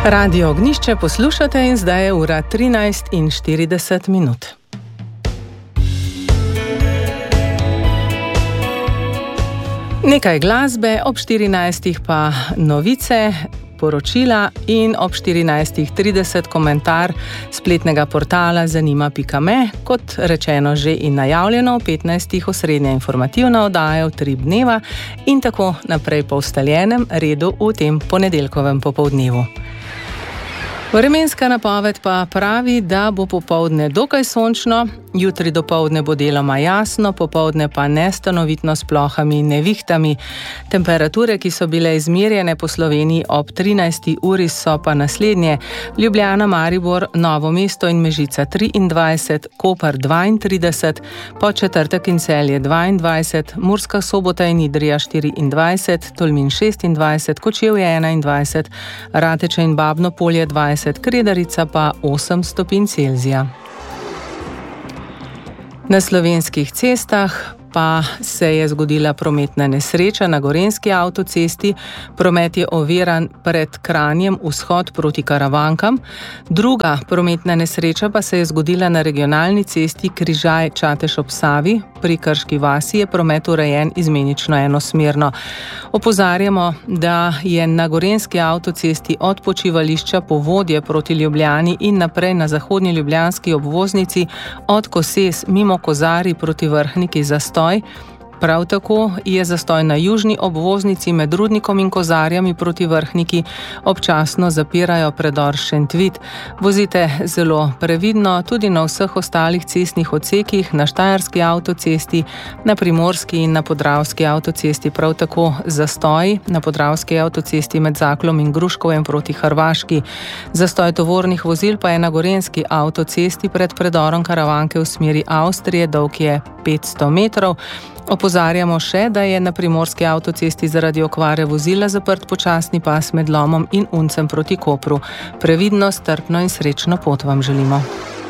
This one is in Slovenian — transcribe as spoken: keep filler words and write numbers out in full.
Radio Ognjišče poslušate in zdaj je ura trinajst in štirideset minut. Nekaj glasbe, ob štirinajstih pa novice, poročila in ob štirinajst trideset komentar spletnega portala zanima pika me, kot rečeno že in najavljeno, v petnajstih osrednja informativna oddaja v tri dneva in tako naprej po ustaljenem redu v tem ponedeljkovem popoldnevu. Vremenska napoved pa pravi, da bo popoldne dokaj sončno, jutri dopoldne bo deloma jasno, popoldne pa nestanovitno s plohami in nevihtami. Temperature, ki so bile izmerjene po Sloveniji ob trinajsti uri, so pa naslednje: Ljubljana, Maribor, Novo mesto in Mežica triindvajset, Koper dvaintrideset, Podčetrtek in Celje dvaindvajset, Murska Sobota in Idrija štiriindvajset, Tolmin šestindvajset, Kočevje enaindvajset, Rateče in Babno Polje dvajset, Kredarica pa osem stopinj Celzija. Na slovenskih cestah pa se je zgodila prometna nesreča na Gorenjski avtocesti. Promet je oviran pred Kranjem, vzhod proti Karavankam. Druga prometna nesreča pa se je zgodila na regionalni cesti Križaj-Čatež ob Savi. Pri Krški vasi je promet urejen izmenično enosmerno. Opozarjamo, da je na Gorenjski avtocesti od počivališča Povodje proti Ljubljani in naprej na zahodnji ljubljanski obvoznici od Koses mimo Kozarij proti Vrhniki zastoj. Prav tako je zastoj na južni obvoznici med Rudnikom in Kozarjami proti Vrhniki, občasno zapirajo predor Šentvid. Vozite zelo previdno tudi na vseh ostalih cestnih odsekih, na Štajerski avtocesti, na Primorski in na Podravski avtocesti. Prav tako zastoj na Podravski avtocesti med Zaklom in Gruškovem proti Hrvaški. Zastoj tovornih vozil pa je na Gorenjski avtocesti pred predorom Karavanke v smeri Avstrije, dolg je petsto metrov. Opozarjamo še, da je na Primorski avtocesti zaradi okvare vozila zaprt počasni pas med Lomom in Uncem proti Kopru. Previdno, strpno in srečno pot vam želimo.